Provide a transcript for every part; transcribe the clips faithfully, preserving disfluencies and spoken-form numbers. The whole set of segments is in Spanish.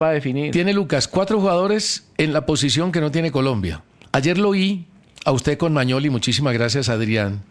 para definir. Tiene Lucas cuatro jugadores en la posición que no tiene Colombia. Ayer lo oí a usted con Mañoli, muchísimas gracias, Adrián,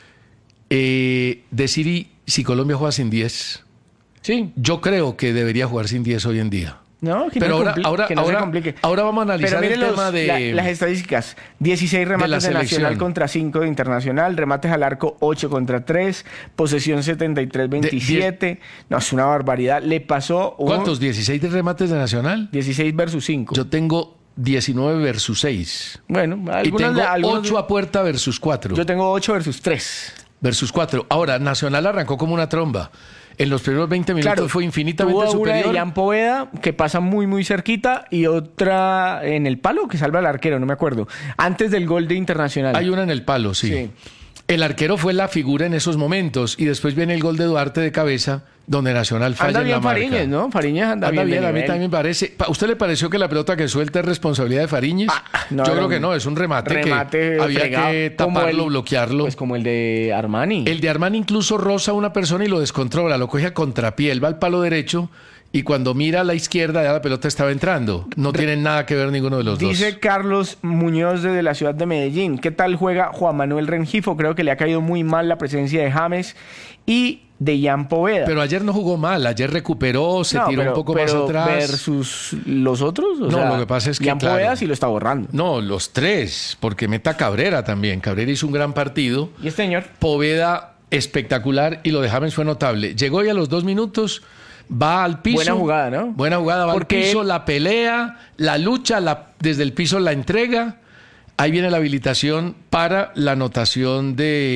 eh, decir si Colombia juega sin diez. Sí. Yo creo que debería jugar sin diez hoy en día. No, que Pero no, ahora, compli- ahora, que no ahora, se complique. ahora vamos a analizar Pero el mire tema los- de la- las estadísticas. dieciséis remates de, de la Nacional selección. contra cinco de Internacional, remates al arco ocho contra tres, posesión setenta y tres veintisiete. No, es una barbaridad. Le pasó uno, ¿Cuántos? ¿dieciséis de remates de Nacional? dieciséis versus cinco. Yo tengo diecinueve versus seis. Bueno, Y algunos, tengo algunos- ocho a puerta versus cuatro. yo tengo ocho versus tres. Versus cuatro. Ahora, Nacional arrancó como una tromba. En los primeros veinte minutos Claro, fue infinitamente tuvo una superior. de Jan Poveda que pasa muy muy cerquita y otra en el palo que salva al arquero, no me acuerdo. Antes del gol de Internacional. Hay una en el palo, sí. Sí. El arquero fue la figura en esos momentos y después viene el gol de Duarte de cabeza donde Nacional falla Anda en bien la marca. Fariñez, ¿no? Fariñez anda, Anda bien, de a mí nivel. también me parece. ¿A usted le pareció que la pelota que suelta es responsabilidad de Fariñez? Ah, no, Yo era creo un que no, es un remate, remate que había fregado, que como taparlo, el- bloquearlo. Pues como el de Armani. El de Armani incluso roza a una persona y lo descontrola, lo coge a contrapié, él va al palo derecho y cuando mira a la izquierda ya la pelota estaba entrando. No tienen nada que ver ninguno de los Dice dos. Carlos Muñoz desde la ciudad de Medellín. ¿Qué tal juega Juan Manuel Rengifo? Creo que le ha caído muy mal la presencia de James y de Jan Poveda. Pero ayer no jugó mal, ayer recuperó, se No, tiró pero- un poco más pero atrás. versus los otros. O No, sea, lo que pasa es que, Jan claro. Poveda sí lo está borrando. No, los tres, porque meta Cabrera también. Cabrera hizo un gran partido. ¿Y este señor? Poveda espectacular y lo de James fue notable. Llegó y a los dos minutos va al piso. Buena jugada, ¿no? Buena jugada, va Porque al piso, él- la pelea, la lucha, la, desde el piso la entrega. Ahí viene la habilitación para la anotación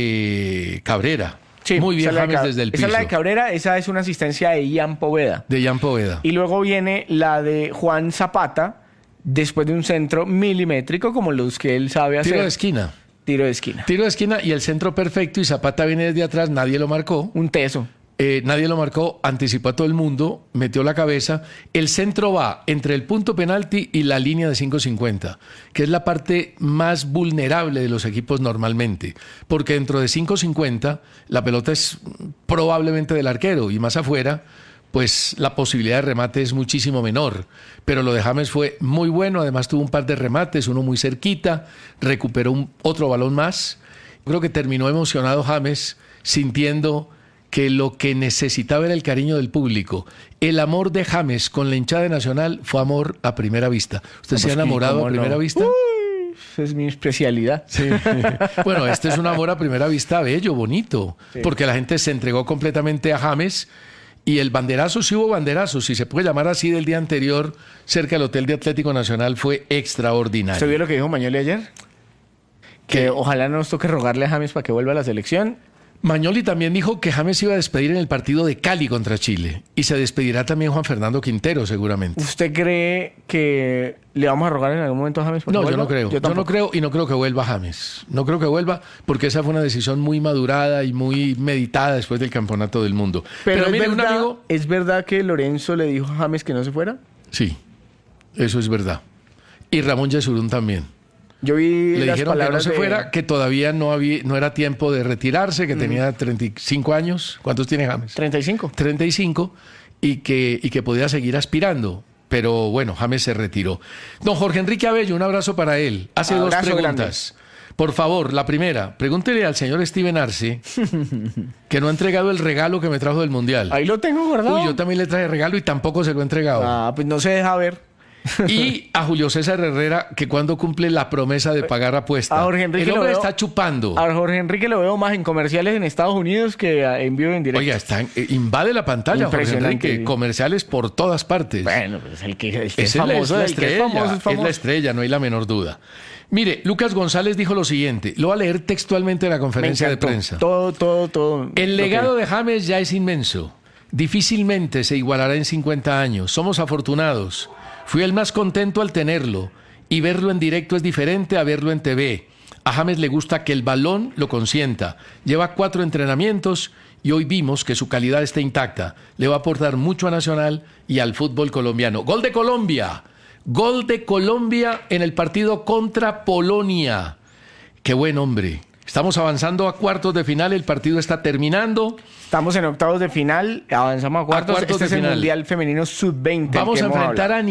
de Cabrera. Sí, Muy bien esa es la de James Ca- desde el Esa piso. es la de Cabrera, esa es una asistencia de Jan Poveda. De Jan Poveda. Y luego viene la de Juan Zapata, después de un centro milimétrico, como los que él sabe hacer. Tiro de esquina. Tiro de esquina. Tiro de esquina y el centro perfecto y Zapata viene desde atrás, nadie lo marcó. Un teso. Eh, nadie lo marcó, anticipó a todo el mundo, metió la cabeza. El centro va entre el punto penalti y la línea de cinco cincuenta, que es la parte más vulnerable de los equipos normalmente, porque dentro de cinco cincuenta la pelota es probablemente del arquero y más afuera, pues la posibilidad de remate es muchísimo menor. Pero lo de James fue muy bueno, además tuvo un par de remates, uno muy cerquita, recuperó un, otro balón más. Creo que terminó emocionado James, sintiendo que lo que necesitaba era el cariño del público. El amor de James con la hinchada de Nacional fue amor a primera vista. ¿Usted se ha Pues, enamorado ¿cómo a primera no? vista? Uy, esa es mi especialidad. Sí. Bueno, este es un amor a primera vista bello, bonito, Sí. porque la gente se entregó completamente a James y el banderazo, sí hubo banderazo, si se puede llamar así, del día anterior cerca del Hotel de Atlético Nacional fue extraordinario. ¿Usted vio lo que dijo Mañoli ayer? Que ¿Qué? ojalá no nos toque rogarle a James para que vuelva a la selección. Mañoli también dijo que James iba a despedir en el partido de Cali contra Chile y se despedirá también Juan Fernando Quintero seguramente. ¿Usted cree que le vamos a rogar en algún momento a James? para No, que yo vuelva? no creo. Yo, no tampoco. creo y no creo que vuelva James. No creo que vuelva porque esa fue una decisión muy madurada y muy meditada después del Campeonato del Mundo. Pero, Pero, es, mire, un verdad, amigo... ¿es verdad que Lorenzo le dijo a James que no se fuera? Sí, eso es verdad. Y Ramón Yesurún también. Yo vi Le las dijeron que no palabras se de- fuera, que todavía no, había, no era tiempo de retirarse, que tenía treinta y cinco años. ¿Cuántos tiene James? treinta y cinco. treinta y cinco y que, y que podía seguir aspirando. Pero bueno, James se retiró. Don Jorge Enrique Abello, un abrazo para él. Hace dos Abrazo preguntas. Por favor, la primera, pregúntele al señor Steven Arce que no ha entregado el regalo que me trajo del Mundial. Ahí lo tengo guardado. Uy, yo también le traje regalo y tampoco se lo he entregado. Ah, pues no se deja ver. Y a Julio César Herrera, que cuando cumple la promesa de pagar apuesta. A Jorge Enrique el hombre lo veo- está chupando. A Jorge Enrique lo veo más en comerciales en Estados Unidos que en vivo en directo. Oiga, está, en- eh, invade la pantalla, Jorge Impresionante. Enrique. Comerciales por todas partes. Bueno, pues el que, el que es Esa es la- famoso, es la el que es estrella, famoso es es famoso. la estrella, no hay la menor duda. Mire, Lucas González dijo lo siguiente, lo voy a leer textualmente en la Me conferencia de encantó. prensa. Todo, todo, todo. El lo legado que- de James ya es inmenso. Difícilmente se igualará en cincuenta años. Somos afortunados. Fui el más contento al tenerlo. Y verlo en directo es diferente a verlo en T V. A James le gusta que el balón lo consienta. Lleva cuatro entrenamientos y hoy vimos que su calidad está intacta. Le va a aportar mucho a Nacional y al fútbol colombiano. Gol de Colombia. Gol de Colombia en el partido contra Polonia. Qué buen hombre. Estamos avanzando a cuartos de final, el partido está terminando. Estamos en octavos de final, avanzamos a cuartos. A cuartos este de es el final. Mundial Femenino sub veinte. Vamos a enfrentar a